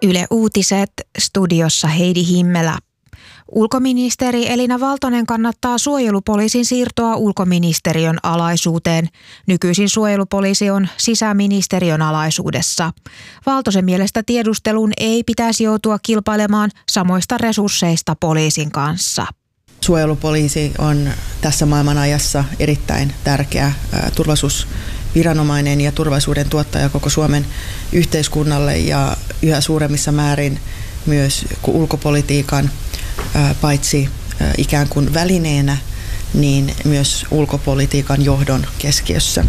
Yle Uutiset, studiossa Heidi Himmelä. Ulkoministeri Elina Valtonen kannattaa suojelupoliisin siirtoa ulkoministeriön alaisuuteen. Nykyisin suojelupoliisi on sisäministeriön alaisuudessa. Valtosen mielestä tiedusteluun ei pitäisi joutua kilpailemaan samoista resursseista poliisin kanssa. Suojelupoliisi on tässä maailmanajassa erittäin tärkeä turvallisuusviranomainen ja turvallisuuden tuottaja koko Suomen yhteiskunnalle ja yhä suuremmissa määrin myös ulkopolitiikan paitsi ikään kuin välineenä, niin myös ulkopolitiikan johdon keskiössä.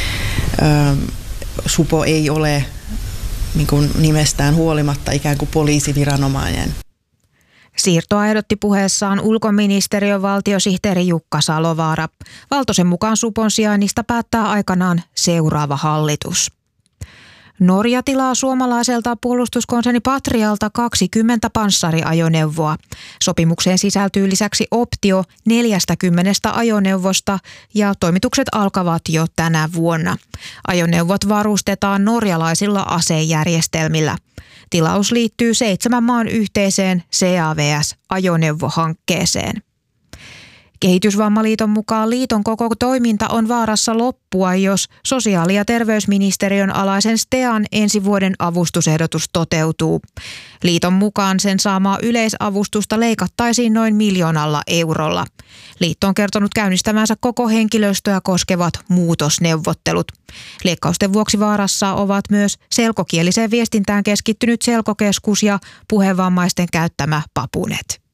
Supo ei ole niin kuin nimestään huolimatta ikään kuin poliisiviranomainen. Siirtoa ehdotti puheessaan ulkoministeriön valtiosihteeri Jukka Salovaara. Valtosen mukaan Supon sijainnista päättää aikanaan seuraava hallitus. Norja tilaa suomalaiselta puolustuskonserni Patrialta 20 panssariajoneuvoa. Sopimukseen sisältyy lisäksi optio 40 ajoneuvosta ja toimitukset alkavat jo tänä vuonna. Ajoneuvot varustetaan norjalaisilla asejärjestelmillä. Tilaus liittyy 7 maan yhteiseen CAVS-ajoneuvohankkeeseen. Kehitysvammaliiton mukaan liiton koko toiminta on vaarassa loppua, jos sosiaali- ja terveysministeriön alaisen STEAn ensi vuoden avustusehdotus toteutuu. Liiton mukaan sen saamaa yleisavustusta leikattaisiin noin 1 miljoonalla eurolla. Liitto on kertonut käynnistämänsä koko henkilöstöä koskevat muutosneuvottelut. Leikkausten vuoksi vaarassa ovat myös selkokieliseen viestintään keskittynyt Selkokeskus ja puhevammaisten käyttämä Papunet.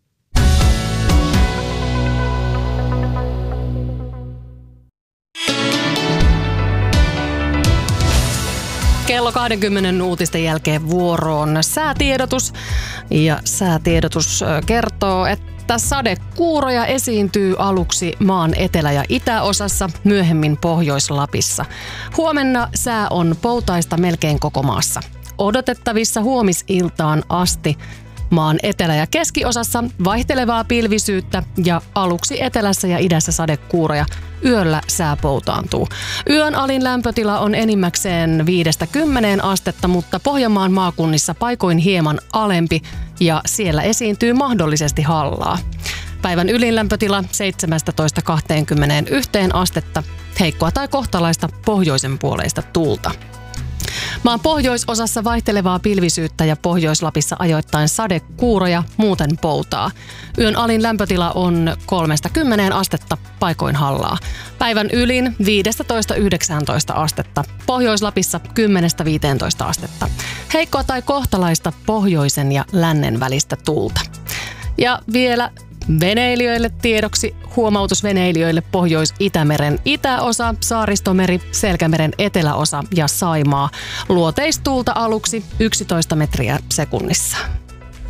Kello 20 uutisten jälkeen vuoroon säätiedotus. Ja säätiedotus kertoo, että sadekuuroja esiintyy aluksi maan etelä- ja itäosassa, myöhemmin Pohjois-Lapissa. Huomenna sää on poutaista melkein koko maassa. Odotettavissa huomisiltaan asti maan etelä- ja keskiosassa vaihtelevaa pilvisyyttä ja aluksi etelässä ja idässä sadekuuroja. Yöllä sää poutaantuu. Yön alin lämpötila on enimmäkseen 5–10 astetta, mutta Pohjanmaan maakunnissa paikoin hieman alempi ja siellä esiintyy mahdollisesti hallaa. Päivän ylin lämpötila 17–21 astetta, heikkoa tai kohtalaista pohjoisen puoleista tuulta. Maan pohjoisosassa vaihtelevaa pilvisyyttä ja Pohjois-Lapissa ajoittain sadekuuroja, muuten poutaa. Yön alin lämpötila on 3–10 astetta, paikoin hallaa. Päivän ylin 15–19 astetta, Pohjois-Lapissa 10–15 astetta. Heikkoa tai kohtalaista pohjoisen ja lännen välistä tuulta. Ja vielä veneilijöille tiedoksi, huomautus veneilijöille Pohjois-Itämeren itäosa, Saaristomeri, Selkämeren eteläosa ja Saimaa. Luoteistuulta aluksi 11 metriä sekunnissa.